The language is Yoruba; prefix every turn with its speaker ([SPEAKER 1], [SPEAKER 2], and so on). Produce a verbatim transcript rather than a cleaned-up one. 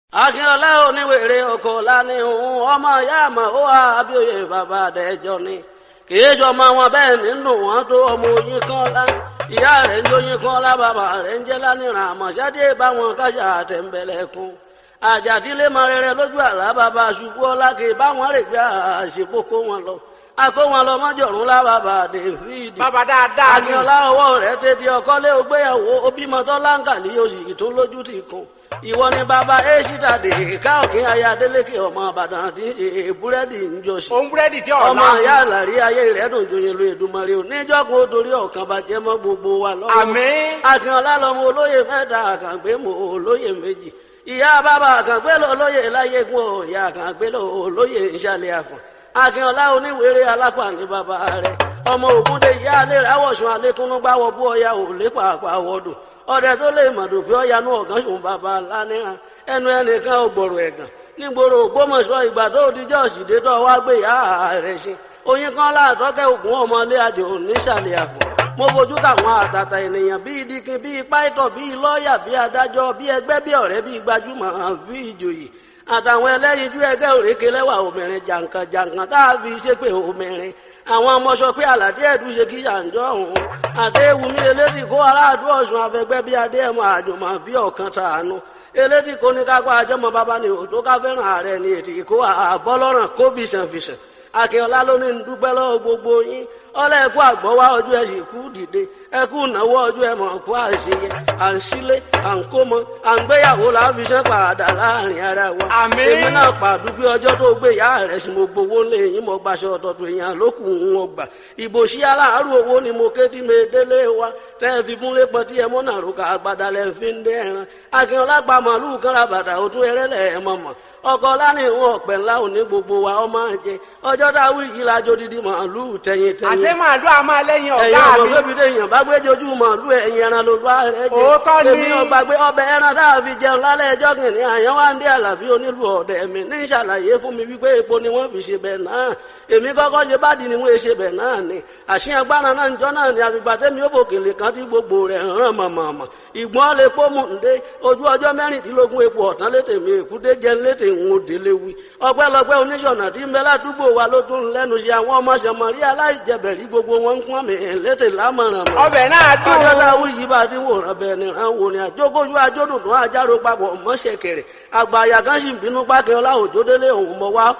[SPEAKER 1] Akínọlá oníwèrè oko lání òun ọmọ ìyá àmọ́ ó wá Abíóyè bàbá àdẹ́jọ́ ni. Kìí jọmọ wọn bẹ́ẹ̀ nínú wọn tó ọmọ oyin kan lá. Ìyá rẹ̀ ń jóyin kan lá bàbá rẹ̀ ń jẹ́ lánìràn àmọ̀ṣádé báwọn kájà àtẹ̀m̀bẹ̀lẹ̀kùn. Àjàdílé mọ rere lójú àlá bàbá ṣubú ọlá kì báwọn rè gbé àṣepọ̀ kó wọn lọ. Akó wọn lọ mọ́jọ̀rún lá bàbá Dèfídì.
[SPEAKER 2] Bàbá dáadáa ni.
[SPEAKER 1] Akínọlá ọwọ́ rẹ̀ tètè ọkọ́lé ògbéyàwó obímọtọ́ láǹkàlí oṣù tó lójú ti kún. Ìwọ ni bàbá Èṣìtà dè ká òkè aya Adélékè ọmọ Ìbàdàn tí ṣe búrẹ́dì ń jọ sí.
[SPEAKER 2] Òun búrẹ́dì tí ọ̀la.
[SPEAKER 1] Ọmọ ìyá àlàrí ayé rẹ̀ dùn joyè lu Èdùmàrè ò níjọ́kùn ó torí ọ̀kan bàjẹ́ mọ́ gbogbo wa lọ́wọ́.
[SPEAKER 2] Àmín.
[SPEAKER 1] Akínọlá lọmọ olóyè mẹ́ta àkàngbé mọ olóyè méjì. Ìyá bàbá àkàngbé lọ olóyè láyégún ọ̀ ìyá àkàngbé lọ olóyè ìṣàlẹ̀ àfọ̀n. Akínọlá oníwèrè alápá ní bàbá rẹ̀. Ọmọ Ògúndé ìyá alẹ́ rẹ̀ àwọ̀sùn alékúnú gbáwọ̀ bú ọya ò lépa àpàwọ̀dù. Ọdẹ tó lè mọ̀dù pé ọyanú ọ̀gán sùn bàbá lánìràn ẹnu ẹnìkan ò gbòrò ẹ̀gàn nígboro Ògbómọ̀ṣọ́ ìgbà tó dijọ́ òsìdé tó wá gbé ìyá rẹ̀ ṣe oyin kan láàtọ́kẹ́ ògùn ọmọlé àjò nísàlẹ̀ àpò mo fojú káwọn àtàtà ènìyàn bíi dikin bíi pàìtọ̀ bíi lọ́ọ̀yà bíi adájọ́ bíi ẹgbẹ́ bíi ọ̀rẹ́ bíi gbajúmọ̀ bíi ìjòyè àtàwọn ẹlẹ́yinjú ẹgbẹ́ òrékè lẹ́wà obìnrin jàǹkàn jàǹkàn tá a fi ṣépè obìnrin àwọn ọmọ sọ pé àlàdé ẹ̀dùn ṣe kí yànjọ́ òun àdéhùnmí elédì kó aráàdú ọ̀sùn afẹ́gbẹ́ bí adé ẹ̀mọ àjùmọ̀ bí ọ̀kan tàánú elédì kó ní kápá ajọ́mọ bàbá ni òtó ká fẹ́ràn ààrẹ ni ètì kó àbọ́lọ́ràn kó bìsànfìsàn Akínọlá ló ní dúpẹ́ lọ́wọ́ gbogbo yín ọlọ́ ẹ̀kú àgbọ́wá ọjọ́ ẹ̀sìn kú dìde ẹ̀kú ìnáwó ọjọ́ ẹ̀mọ̀ kú àṣeyẹ à ń sílé à ń kó mọ à ń gbéyàwó láfiṣẹ́ padà láàrin ara wa.
[SPEAKER 2] Àmín.
[SPEAKER 1] Èmi náà pàdúgbé ọjọ́ tó gbé ìyá rẹ̀ sí mo gbowó lé yín mo gbaṣọ ọ̀tọ̀tọ̀ èèyàn lókùn ún ọgbà ìbò sí aláàárù owó ni mo ké tí mi délé wa tẹ́ ẹ fi múlé pọ̀ tí ẹ mọ́ náà rúkà àgbàdà lẹ́ fi ń dé ẹran Akínọlá gba màálù kan ra bàtà òtún ẹrẹ́lẹ̀ ẹ̀ mọ̀mọ̀ ọkọ lánìhun ọ̀pẹ ńlá òní gbogbo wa ọmọ jẹ ọjọ́ dáwọ́ ìyí lájọ dídí màálù tẹ̀yìn tẹ̀yìn.
[SPEAKER 2] Àṣé màálù a máa lẹ́yìn ọ̀gá mi.
[SPEAKER 1] ẹ̀yin ọmọ bébí déyàn bá gbé jojú màálù ẹ̀yìn ẹran ló bá rẹ jẹ.
[SPEAKER 2] Òótọ́ ni.
[SPEAKER 1] èmi ọgbà gbé ọbẹ̀ ẹran tá a fi jẹun lálẹ́ ẹjọ́ kìnìún àyàn wá ń dé àlàbí onílù ọ̀dẹ̀ mi ní ìṣàlàyé fún mi wípé epo ni wọ́n fi ṣe bẹ̀ náà èmi kọ́kọ́ ṣe bá di ni wọ́n ṣe bẹ̀ náà ni àṣìyàn gbára náà njọ́ náà ni àgbègbè tẹ́mi ó fòkèlè kan tí gbogbo rẹ̀ ràn mọ̀mọ̀mọ̀ ìgbọ́n lè pọ́ mú ǹdé ojú ọjọ́ mẹ́rìndínlógún epo ọ̀tán létè mi èkúté jẹ́ létè ń wo délé wí ọpẹ́lọpẹ́ oníṣọ̀nà tí ń bẹ ládùúgbò wa ló tún lẹ́nu ṣe àwọn ọmọ ṣẹmọ̀rí aláìjẹbẹ̀rí gbogbo wọn ń pọ́n mi létè lámọ̀ràn mọ́.
[SPEAKER 2] Ọbẹ̀ náà dùn.
[SPEAKER 1] ọjọ́ táwọn yìí bá ti wòran bẹ́ẹ̀ ni ràn wò ni àjókòjú ajódùn tó àjárò papọ̀ mọ́ṣẹ̀kẹ̀rẹ̀ àgbà àyà kan sì ń bínú pákẹ́ ọlá òjòdélé òun mọ́ wá